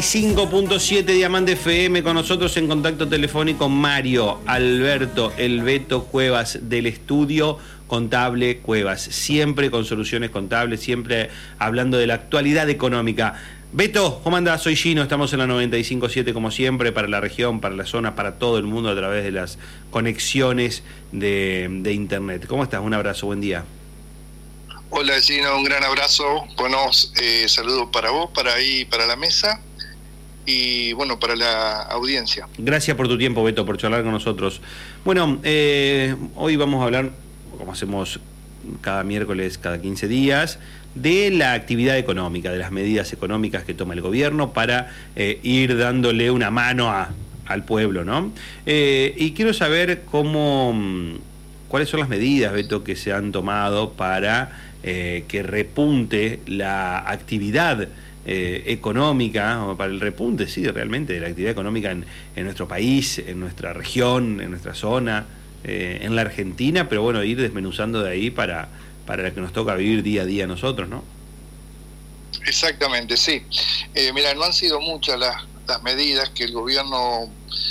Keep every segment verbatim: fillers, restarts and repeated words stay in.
cinco punto siete Diamante F M, con nosotros en contacto telefónico Mario Alberto El Beto Cuevas del estudio Contable Cuevas, siempre con soluciones contables, siempre hablando de la actualidad económica. Beto, ¿cómo andás? Soy Gino, estamos en la noventa y cinco punto siete como siempre, para la región, para la zona, para todo el mundo a través de las conexiones de, de internet. ¿Cómo estás? Un abrazo, buen día. Hola Gino, un gran abrazo, buenos eh, saludos para vos, para ahí, para la mesa. Y bueno, para la audiencia. Gracias por tu tiempo, Beto, por charlar con nosotros. Bueno, eh, hoy vamos a hablar, como hacemos cada miércoles, cada quince días, de la actividad económica, de las medidas económicas que toma el gobierno para eh, ir dándole una mano a, al pueblo, ¿no? Eh, y quiero saber cómo, cuáles son las medidas, Beto, que se han tomado para eh, que repunte la actividad Eh, económica, o para el repunte, sí, realmente, de la actividad económica en, en nuestro país, en nuestra región, en nuestra zona, eh, en la Argentina, pero bueno, ir desmenuzando de ahí para, para la que nos toca vivir día a día a nosotros, ¿no? Exactamente, sí. Eh, mira, no han sido muchas las, las medidas que el gobierno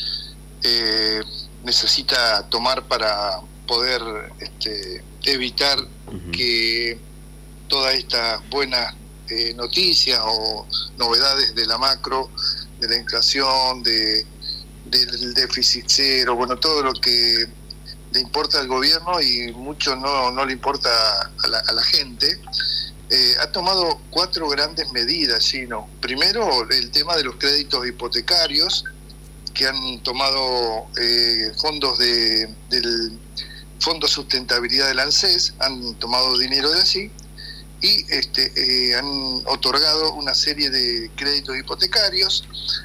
eh, necesita tomar para poder este, evitar uh-huh. que todas estas buenas Eh, noticias o novedades de la macro, de la inflación, de, del déficit cero, bueno, todo lo que le importa al gobierno y mucho no, no le importa a la, a la gente, eh, ha tomado cuatro grandes medidas, Gino. Primero, el tema de los créditos hipotecarios, que han tomado eh, fondos de, del Fondo Sustentabilidad del ANSES, han tomado dinero de allí, y este, eh, han otorgado una serie de créditos hipotecarios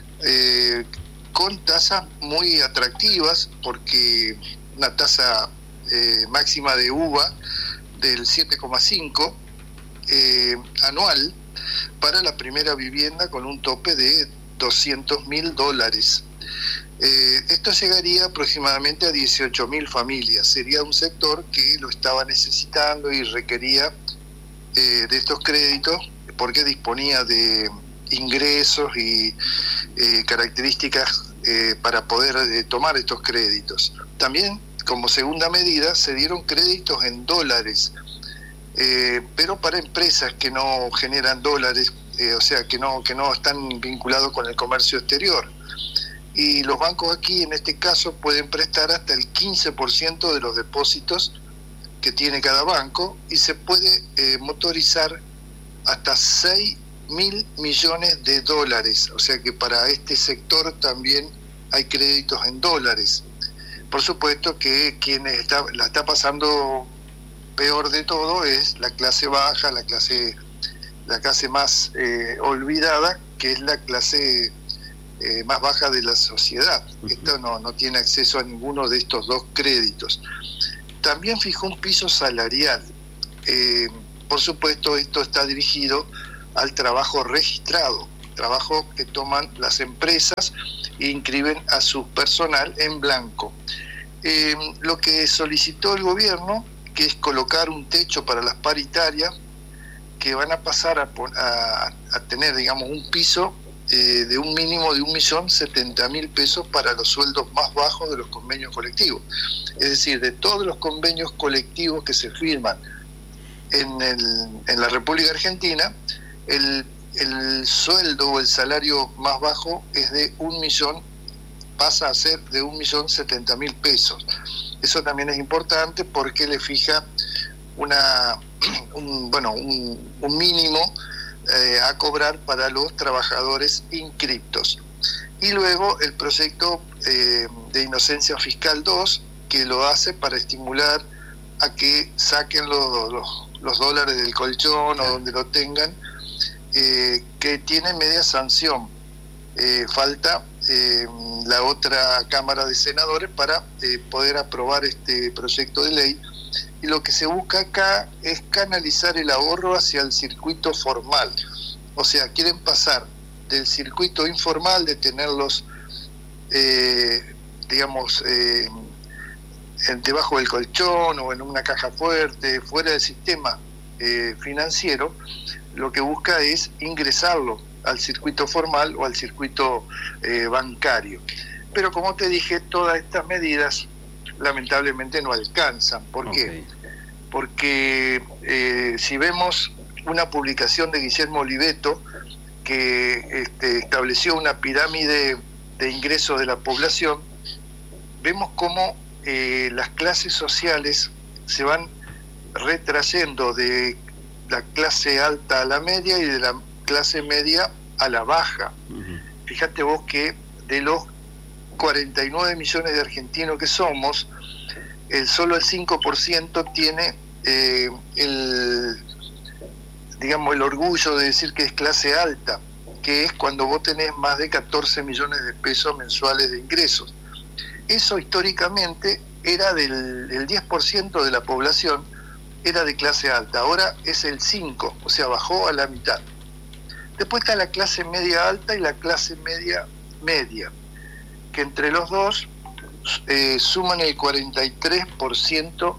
eh, con tasas muy atractivas, porque una tasa eh, máxima de U V A del siete coma cinco eh, anual para la primera vivienda, con un tope de doscientos mil dólares. Eh, esto llegaría aproximadamente a dieciocho mil familias. Sería un sector que lo estaba necesitando y requería Eh, de estos créditos, porque disponía de ingresos y eh, características eh, para poder eh, tomar estos créditos. También, como segunda medida, se dieron créditos en dólares, eh, pero para empresas que no generan dólares, eh, o sea, que no, que no están vinculados con el comercio exterior. Y los bancos aquí, en este caso, pueden prestar hasta el quince por ciento de los depósitos que tiene cada banco, y se puede eh, motorizar hasta seis mil millones de dólares, o sea que para este sector también hay créditos en dólares. Por supuesto que quien está, la está pasando peor de todo es la clase baja, la clase, la clase más eh, olvidada, que es la clase eh, más baja de la sociedad. Uh-huh. Esto no, no tiene acceso a ninguno de estos dos créditos. También fijó un piso salarial. Eh, por supuesto, esto está dirigido al trabajo registrado, trabajo que toman las empresas e inscriben a su personal en blanco. Eh, lo que solicitó el gobierno, que es colocar un techo para las paritarias, que van a pasar a, a, a tener, digamos, un piso eh, de un mínimo de un millón setenta mil pesos para los sueldos más bajos de los convenios colectivos. Es decir, de todos los convenios colectivos que se firman en, el, en la República Argentina, el, el sueldo o el salario más bajo es de un millón, pasa a ser de un millón setenta mil pesos. Eso también es importante porque le fija una, un, bueno, un, un mínimo eh, a cobrar para los trabajadores inscriptos. Y luego el proyecto eh, de Inocencia Fiscal dos, que lo hace para estimular a que saquen los, los, los dólares del colchón o donde lo tengan, eh, que tiene media sanción. Eh, falta eh, la otra Cámara de Senadores para eh, poder aprobar este proyecto de ley, y lo que se busca acá es canalizar el ahorro hacia el circuito formal. O sea, quieren pasar del circuito informal de tenerlos, eh, digamos, eh, debajo del colchón o en una caja fuerte, fuera del sistema eh, financiero. Lo que busca es ingresarlo al circuito formal o al circuito eh, bancario. Pero como te dije, todas estas medidas lamentablemente no alcanzan. ¿Por qué? Okay. Porque eh, si vemos una publicación de Guillermo Oliveto que este, estableció una pirámide de ingresos de la población, vemos cómo eh, las clases sociales se van retrayendo de la clase alta a la media y de la clase media a la baja. Uh-huh. Fíjate vos que de los cuarenta y nueve millones de argentinos que somos, el solo el cinco por ciento tiene eh, el, digamos, el orgullo de decir que es clase alta, que es cuando vos tenés más de catorce millones de pesos mensuales de ingresos. Eso históricamente era del el diez por ciento de la población, era de clase alta, ahora es el cinco por ciento, o sea, bajó a la mitad. Después está la clase media alta y la clase media media, que entre los dos eh, suman el cuarenta y tres por ciento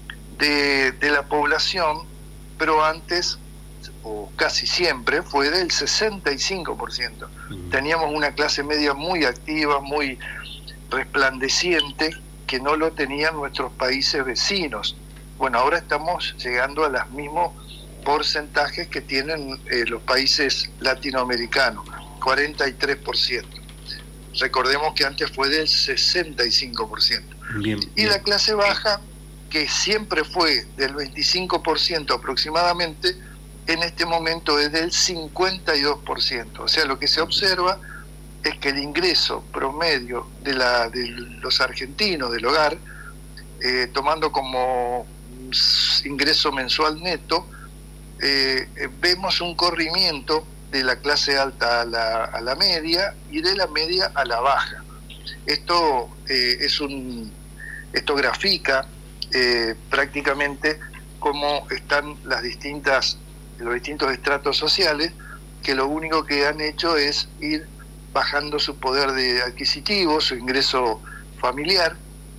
de, de la población, pero antes, o casi siempre, fue del sesenta y cinco por ciento. Uh-huh. Teníamos una clase media muy activa, muy resplandeciente, que no lo tenían nuestros países vecinos. Bueno, ahora estamos llegando a los mismos porcentajes que tienen eh, los países latinoamericanos, cuarenta y tres por ciento. Recordemos que antes fue del sesenta y cinco por ciento. Bien, bien. Y la clase baja, que siempre fue del veinticinco por ciento aproximadamente, en este momento es del cincuenta y dos por ciento. O sea, lo que se observa es que el ingreso promedio de, la, de los argentinos del hogar, eh, tomando como ingreso mensual neto, eh, eh, vemos un corrimiento de la clase alta a la, a la media y de la media a la baja. Esto eh, es un esto grafica eh, prácticamente cómo están las distintas los distintos estratos sociales, que lo único que han hecho es ir bajando su poder de adquisitivo, su ingreso familiar,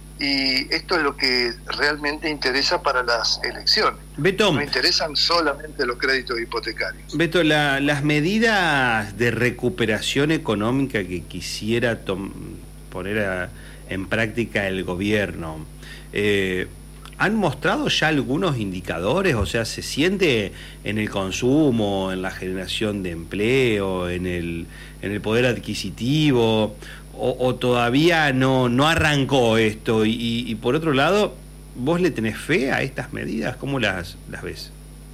y esto es lo que realmente interesa para las elecciones. Beto, no interesan solamente los créditos hipotecarios. Beto, la, las medidas de recuperación económica que quisiera poner a, en práctica el gobierno, eh, ¿han mostrado ya algunos indicadores? O sea, ¿se siente en el consumo, en la generación de empleo, en el, en el poder adquisitivo? O, o todavía no, no arrancó esto? Y, y, y por otro lado, ¿vos le tenés fe a estas medidas? ¿Cómo las, las ves?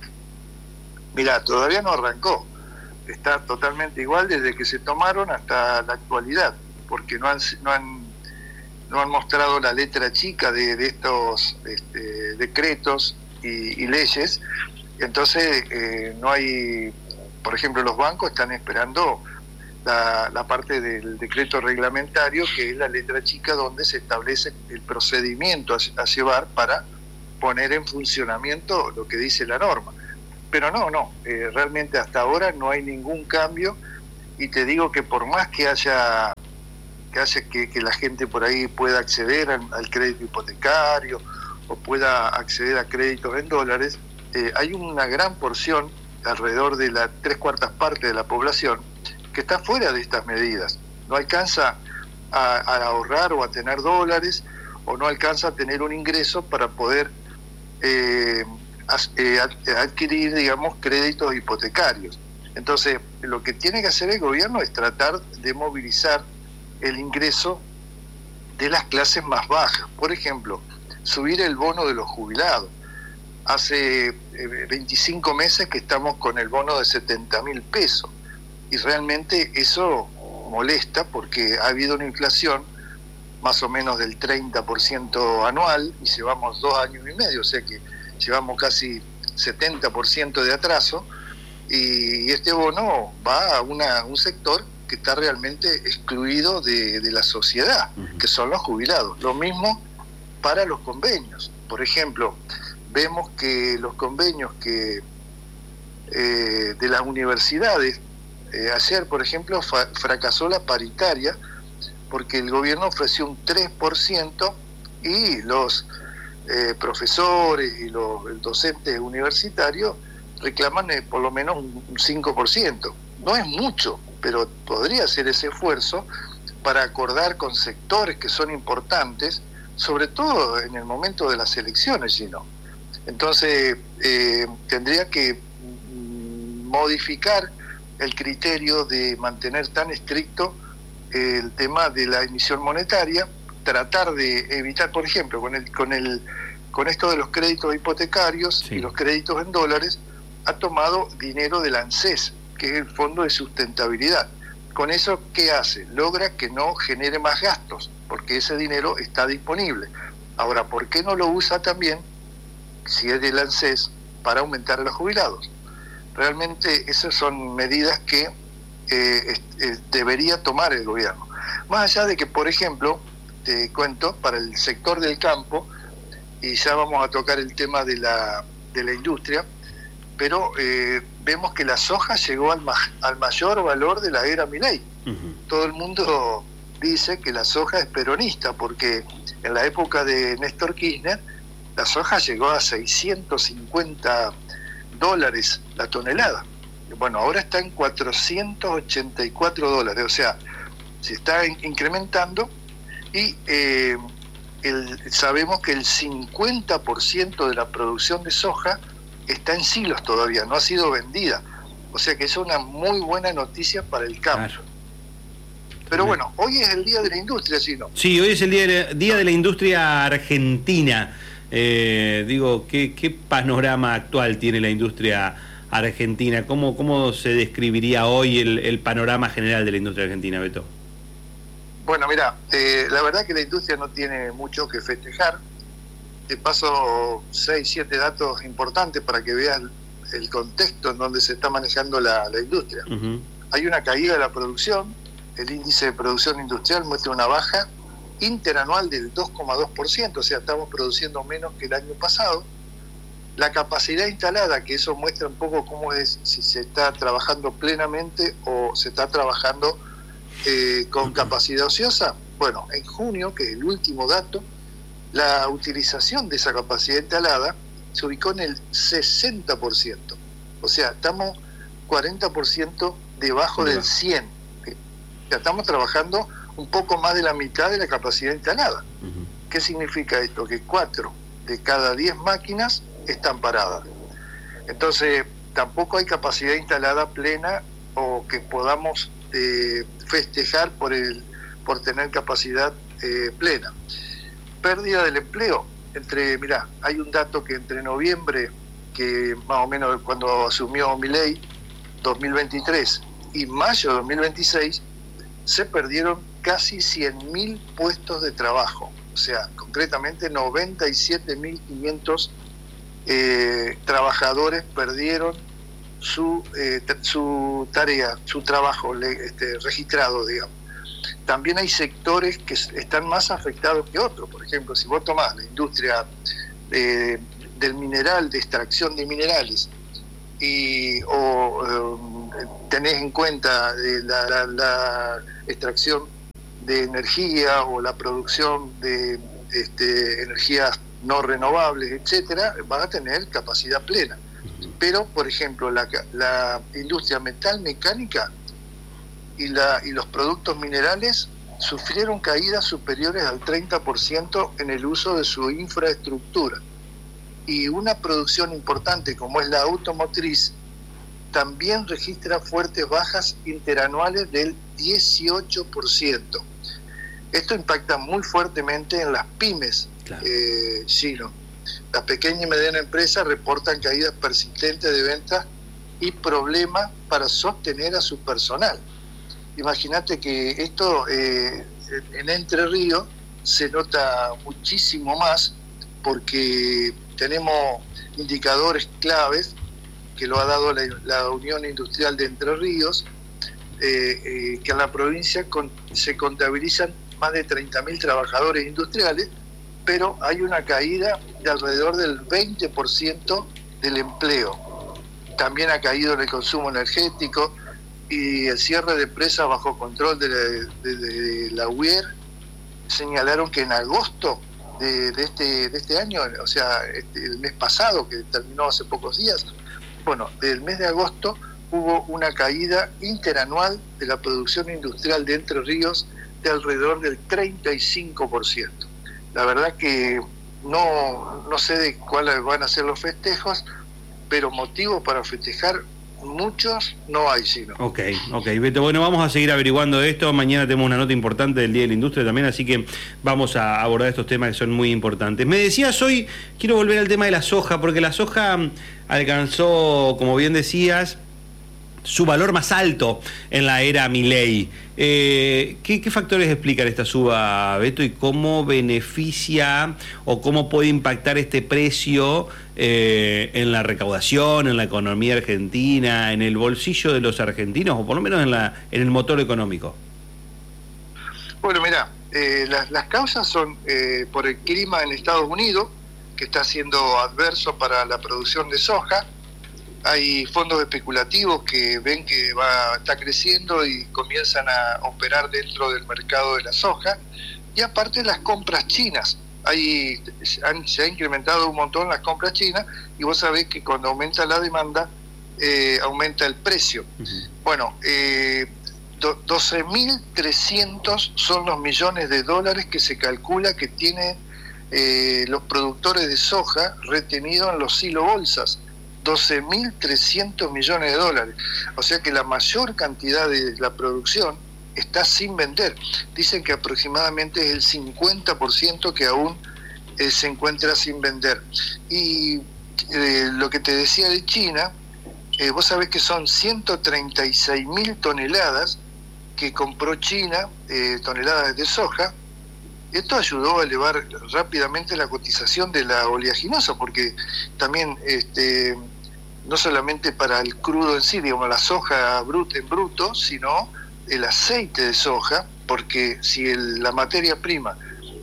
Mirá, todavía no arrancó. Está totalmente igual desde que se tomaron hasta la actualidad, porque no han, no han, no han mostrado la letra chica de, de estos este, decretos y, y leyes. Entonces, eh, no hay, por ejemplo, los bancos están esperando La, la parte del decreto reglamentario, que es la letra chica donde se establece el procedimiento a, a llevar para poner en funcionamiento lo que dice la norma. Pero no, no, eh, realmente hasta ahora no hay ningún cambio, y te digo que por más que haya que, haya que, que la gente por ahí pueda acceder al, al crédito hipotecario o pueda acceder a créditos en dólares, eh, hay una gran porción, alrededor de las tres cuartas partes de la población, que está fuera de estas medidas. No alcanza a, a ahorrar o a tener dólares, o no alcanza a tener un ingreso para poder eh, as, eh, adquirir, digamos, créditos hipotecarios. Entonces, lo que tiene que hacer el gobierno es tratar de movilizar el ingreso de las clases más bajas. Por ejemplo, subir el bono de los jubilados. Hace eh, veinticinco meses que estamos con el bono de setenta mil pesos. Y realmente eso molesta, porque ha habido una inflación más o menos del treinta por ciento anual, y llevamos dos años y medio, o sea que llevamos casi setenta por ciento de atraso, y este bono va a una, un sector que está realmente excluido de, de la sociedad, que son los jubilados. Lo mismo para los convenios. Por ejemplo, vemos que los convenios que eh, de las universidades, Eh, ayer, por ejemplo, fa- fracasó la paritaria, porque el gobierno ofreció un tres por ciento y los eh, profesores y los docentes universitarios reclaman eh, por lo menos un, un cinco por ciento. no es mucho, pero podría hacer ese esfuerzo para acordar con sectores que son importantes, sobre todo en el momento de las elecciones, Gino. Entonces, eh, tendría que modificar el criterio de mantener tan estricto el tema de la emisión monetaria, tratar de evitar, por ejemplo, con el con el con esto de los créditos hipotecarios, sí, y los créditos en dólares, ha tomado dinero del ANSES, que es el Fondo de Sustentabilidad. Con eso, ¿qué hace? Logra que no genere más gastos, porque ese dinero está disponible. Ahora, ¿por qué no lo usa también, si es del ANSES, para aumentar a los jubilados? Realmente esas son medidas que eh, eh, debería tomar el gobierno. Más allá de que, por ejemplo, te cuento, para el sector del campo, y ya vamos a tocar el tema de la, de la industria, pero eh, vemos que la soja llegó al, ma al mayor valor de la era Milei. Uh-huh. Todo el mundo dice que la soja es peronista, porque en la época de Néstor Kirchner, la soja llegó a seiscientos cincuenta dólares la tonelada. Bueno, ahora está en cuatrocientos ochenta y cuatro dólares, o sea, se está in incrementando y eh, el, sabemos que el cincuenta por ciento de la producción de soja está en silos todavía, no ha sido vendida. O sea que es una muy buena noticia para el campo. Claro. Pero bueno, hoy es el Día de la Industria, Gino. Sí, hoy es el Día de la, día de la Industria Argentina. Eh, digo, ¿qué, ¿qué panorama actual tiene la industria argentina? ¿Cómo, cómo se describiría hoy el, el panorama general de la industria argentina, Beto? Bueno, mira, eh, la verdad que la industria no tiene mucho que festejar. Te paso seis, siete datos importantes para que veas el contexto en donde se está manejando la, la industria. Uh-huh. Hay una caída de la producción, el índice de producción industrial muestra una baja interanual del dos coma dos por ciento, o sea, estamos produciendo menos que el año pasado. La capacidad instalada, que eso muestra un poco cómo es, si se está trabajando plenamente o se está trabajando eh, con capacidad ociosa. Bueno, en junio, que es el último dato, la utilización de esa capacidad instalada se ubicó en el sesenta por ciento. O sea, estamos cuarenta por ciento debajo del cien por ciento. O sea, estamos trabajando un poco más de la mitad de la capacidad instalada. Uh-huh. ¿Qué significa esto? Que cuatro de cada diez máquinas están paradas. Entonces, tampoco hay capacidad instalada plena o que podamos eh, festejar por, el, por tener capacidad eh, plena. Pérdida del empleo. Entre, mirá, hay un dato que entre noviembre, que más o menos cuando asumió Milei, dos mil veintitrés, y mayo de dos mil veintiséis, se perdieron casi cien mil puestos de trabajo. O sea, concretamente noventa y siete mil quinientos eh, trabajadores perdieron su, eh, su tarea, su trabajo este, registrado, digamos. También hay sectores que están más afectados que otros. Por ejemplo, si vos tomás la industria eh, del mineral, de extracción de minerales, y o eh, tenés en cuenta eh, la, la, la extracción de energía o la producción de este, energías no renovables, etcétera, vas a tener capacidad plena. Pero, por ejemplo, la, la industria metal mecánica y, la, y los productos minerales sufrieron caídas superiores al treinta por ciento en el uso de su infraestructura. Y una producción importante como es la automotriz también registra fuertes bajas interanuales del dieciocho por ciento. Esto impacta muy fuertemente en las pymes, claro. eh, Gino. Las pequeñas y medianas empresas reportan caídas persistentes de ventas y problemas para sostener a su personal. Imagínate que esto eh, en Entre Ríos se nota muchísimo más porque tenemos indicadores claves que lo ha dado la, la Unión Industrial de Entre Ríos, eh, eh, que en la provincia con, se contabilizan más de treinta mil trabajadores industriales, pero hay una caída de alrededor del veinte por ciento del empleo. También ha caído el consumo energético y el cierre de empresas bajo control de la, de, de la U I E R. Señalaron que en agosto de, de, este, de este año, o sea, este, el mes pasado, que terminó hace pocos días, bueno, del mes de agosto hubo una caída interanual de la producción industrial de Entre Ríos de alrededor del treinta y cinco por ciento. La verdad que no, no sé de cuáles van a ser los festejos, pero motivos para festejar muchos no hay, sino. Ok, ok, Beto, bueno, vamos a seguir averiguando esto. Mañana tenemos una nota importante del Día de la Industria también, así que vamos a abordar estos temas que son muy importantes. Me decías hoy, quiero volver al tema de la soja, porque la soja alcanzó, como bien decías, su valor más alto en la era Milei. Eh, ¿qué, ¿Qué factores explican esta suba, Beto, y cómo beneficia o cómo puede impactar este precio eh, en la recaudación, en la economía argentina, en el bolsillo de los argentinos, o por lo menos en, la, en el motor económico? Bueno, mirá, eh, las, las causas son eh, por el clima en Estados Unidos, que está siendo adverso para la producción de soja. Hay fondos especulativos que ven que va está creciendo y comienzan a operar dentro del mercado de la soja. Y aparte las compras chinas. Hay, han, se ha incrementado un montón las compras chinas y vos sabés que cuando aumenta la demanda, eh, aumenta el precio. Uh-huh. Bueno, eh, do, doce mil trescientos son los millones de dólares que se calcula que tienen eh, los productores de soja retenidos en los silobolsas. doce mil trescientos millones de dólares. O sea que la mayor cantidad de la producción está sin vender. Dicen que aproximadamente es el cincuenta por ciento que aún eh, se encuentra sin vender. Y eh, lo que te decía de China, eh, vos sabés que son ciento treinta y seis mil toneladas que compró China, eh, toneladas de soja. Esto ayudó a elevar rápidamente la cotización de la oleaginosa, porque también este, no solamente para el crudo en sí, digamos la soja brut en bruto, sino el aceite de soja, porque si el, la materia prima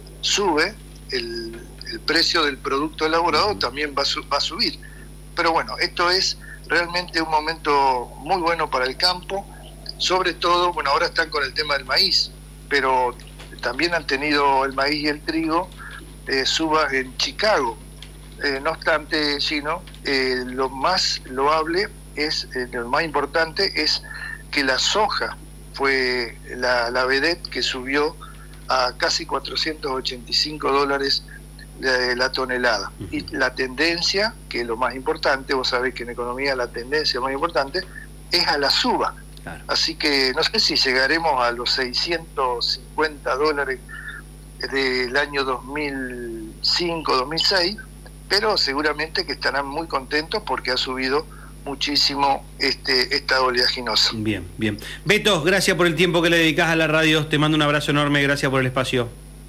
sube, el, el precio del producto elaborado también va a, su, va a subir. Pero bueno, esto es realmente un momento muy bueno para el campo, sobre todo, bueno, ahora están con el tema del maíz, pero también han tenido el maíz y el trigo eh, subas en Chicago. Eh, no obstante, Gino, eh, lo más loable es, eh, lo más importante es que la soja fue la, la vedette que subió a casi cuatrocientos ochenta y cinco dólares de la tonelada. Y la tendencia, que es lo más importante, vos sabés que en economía la tendencia más importante, es a la suba. Claro. Así que no sé si llegaremos a los seiscientos cincuenta dólares del año dos mil cinco dos mil seis, pero seguramente que estarán muy contentos porque ha subido muchísimo este esta oleaginosa. Bien, bien. Beto, gracias por el tiempo que le dedicás a la radio. Te mando un abrazo enorme, gracias por el espacio.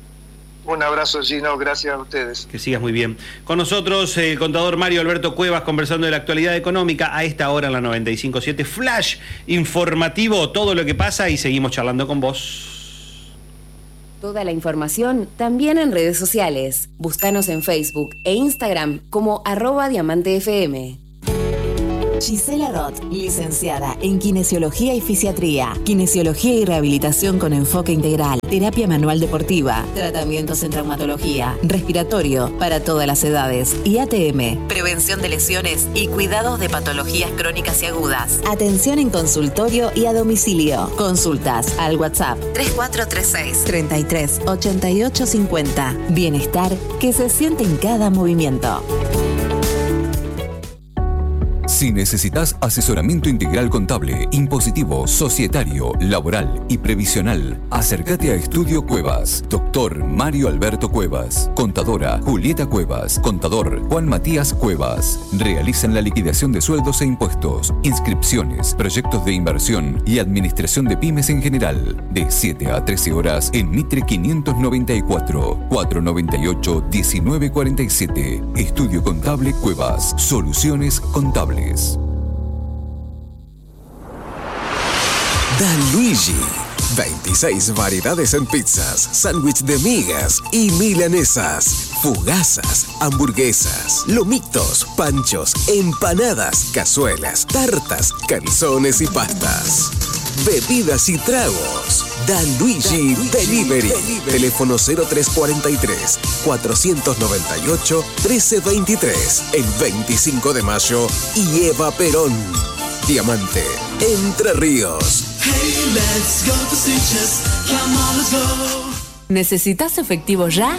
Un abrazo, Gino, gracias a ustedes. Que sigas muy bien. Con nosotros el contador Mario Alberto Cuevas conversando de la actualidad económica a esta hora en la noventa y cinco punto siete. Flash informativo, todo lo que pasa y seguimos charlando con vos. Toda la información también en redes sociales. Búscanos en Facebook e Instagram como arroba Diamante F M. Gisela Roth, licenciada en Kinesiología y Fisiatría, Kinesiología y Rehabilitación con enfoque integral, Terapia Manual Deportiva, Tratamientos en Traumatología, Respiratorio para todas las edades y A T M, Prevención de lesiones y cuidados de patologías crónicas y agudas. Atención en consultorio y a domicilio. Consultas al WhatsApp tres cuatro tres seis, treinta y tres, ochenta y ocho cincuenta. Bienestar que se siente en cada movimiento. Si necesitas asesoramiento integral contable, impositivo, societario, laboral y previsional, acércate a Estudio Cuevas. Doctor Mario Alberto Cuevas. Contadora Julieta Cuevas. Contador Juan Matías Cuevas. Realizan la liquidación de sueldos e impuestos, inscripciones, proyectos de inversión y administración de pymes en general. De siete a trece horas en Mitre quinientos noventa y cuatro, cuatrocientos noventa y ocho, diecinueve cuarenta y siete. Estudio Contable Cuevas. Soluciones contables. Dan Luigi. veintiséis variedades en pizzas, sándwich de migas y milanesas, fugazas, hamburguesas, lomitos, panchos, empanadas, cazuelas, tartas, calzones y pastas. Bebidas y tragos. Dan Luigi Delivery. Delivery. Teléfono cero tres cuarenta y tres, cuatrocientos noventa y ocho, trece veintitrés. El veinticinco de mayo y Eva Perón. Diamante, Entre Ríos. Hey, let's go to Sitges. Come on, let's go. ¿Necesitas efectivo ya?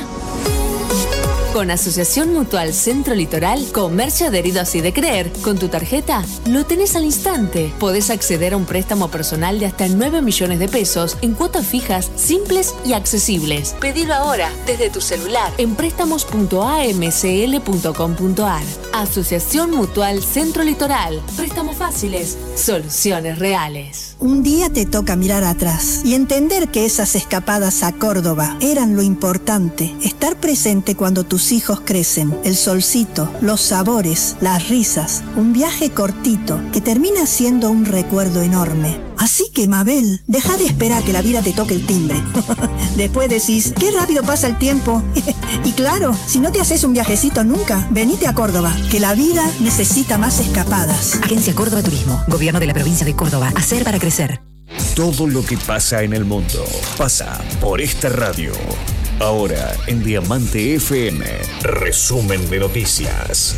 Con Asociación Mutual Centro Litoral, comercio adheridos y de creer, con tu tarjeta lo tenés al instante. Podés acceder a un préstamo personal de hasta nueve millones de pesos en cuotas fijas, simples y accesibles. Pedilo ahora desde tu celular en préstamos punto a m c l punto com punto a r. Asociación Mutual Centro Litoral. Préstamos fáciles, soluciones reales. Un día te toca mirar atrás y entender que esas escapadas a Córdoba eran lo importante. Estar presente cuando tus hijos crecen, el solcito, los sabores, las risas, un viaje cortito que termina siendo un recuerdo enorme. Así que, Mabel, deja de esperar que la vida te toque el timbre. Después decís, qué rápido pasa el tiempo. Y claro, si no te haces un viajecito nunca, venite a Córdoba, que la vida necesita más escapadas. Agencia Córdoba Turismo, Gobierno de la Provincia de Córdoba. Hacer para crecer. Todo lo que pasa en el mundo pasa por esta radio. Ahora en Diamante F M, resumen de noticias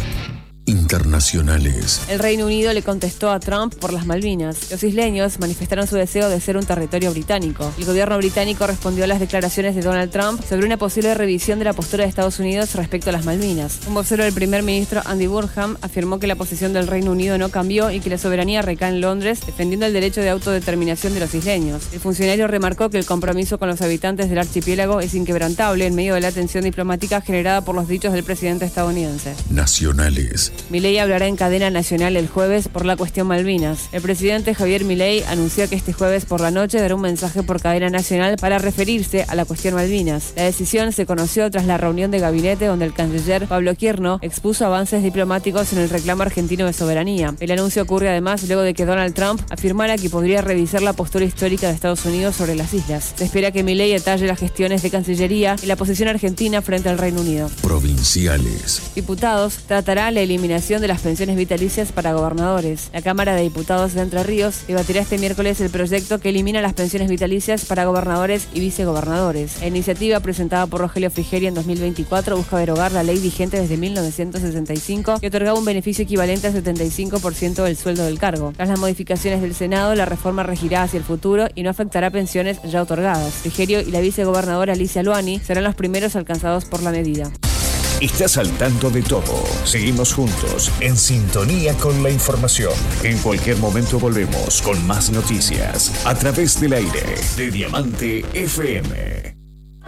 internacionales. El Reino Unido le contestó a Trump por las Malvinas. Los isleños manifestaron su deseo de ser un territorio británico. El gobierno británico respondió a las declaraciones de Donald Trump sobre una posible revisión de la postura de Estados Unidos respecto a las Malvinas. Un vocero del primer ministro, Andy Burnham, afirmó que la posición del Reino Unido no cambió y que la soberanía recae en Londres, defendiendo el derecho de autodeterminación de los isleños. El funcionario remarcó que el compromiso con los habitantes del archipiélago es inquebrantable en medio de la tensión diplomática generada por los dichos del presidente estadounidense. Nacionales. Milei hablará en cadena nacional el jueves por la cuestión Malvinas. El presidente Javier Milei anunció que este jueves por la noche dará un mensaje por cadena nacional para referirse a la cuestión Malvinas. La decisión se conoció tras la reunión de gabinete donde el canciller Pablo Quierno expuso avances diplomáticos en el reclamo argentino de soberanía. El anuncio ocurre además luego de que Donald Trump afirmara que podría revisar la postura histórica de Estados Unidos sobre las islas. Se espera que Milei detalle las gestiones de Cancillería y la posición argentina frente al Reino Unido. Provinciales. Diputados tratará la eliminación de las pensiones vitalicias para gobernadores. La Cámara de Diputados de Entre Ríos debatirá este miércoles el proyecto que elimina las pensiones vitalicias para gobernadores y vicegobernadores. La iniciativa presentada por Rogelio Frigerio en dos mil veinticuatro busca derogar la ley vigente desde mil novecientos sesenta y cinco que otorgaba un beneficio equivalente al setenta y cinco por ciento del sueldo del cargo. Tras las modificaciones del Senado, la reforma regirá hacia el futuro y no afectará pensiones ya otorgadas. Frigerio y la vicegobernadora Alicia Luani serán los primeros alcanzados por la medida. Estás al tanto de todo. Seguimos juntos, en sintonía con la información. En cualquier momento volvemos con más noticias a través del aire de Diamante F M.